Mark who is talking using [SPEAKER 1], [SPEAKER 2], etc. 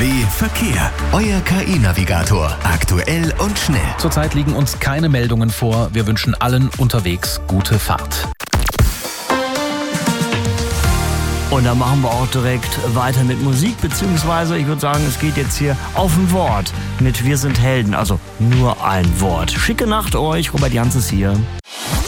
[SPEAKER 1] RBB Verkehr. Euer KI-Navigator. Aktuell und schnell.
[SPEAKER 2] Zurzeit liegen uns keine Meldungen vor. Wir wünschen allen unterwegs gute Fahrt.
[SPEAKER 3] Und dann machen wir auch direkt weiter mit Musik, beziehungsweise ich würde sagen, es geht jetzt hier auf ein Wort mit Wir sind Helden, also nur ein Wort. Schicke Nacht euch, Robert Janz ist hier.